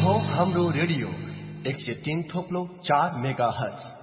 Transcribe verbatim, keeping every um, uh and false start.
हो हाम्रो रेडियो एक सय तीन थोप्लो चार मेगा हर्ज